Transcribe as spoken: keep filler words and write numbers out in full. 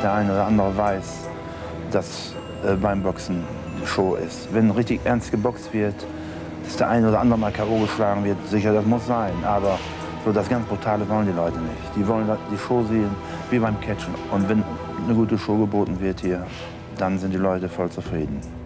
der eine oder andere weiß, dass äh, beim Boxen Show ist. Wenn richtig ernst geboxt wird, dass der eine oder andere mal K O geschlagen wird, sicher, das muss sein. Aber so das ganz Brutale wollen die Leute nicht. Die wollen die Show sehen, wie beim Catchen. Und wenn eine gute Show geboten wird hier, dann sind die Leute voll zufrieden.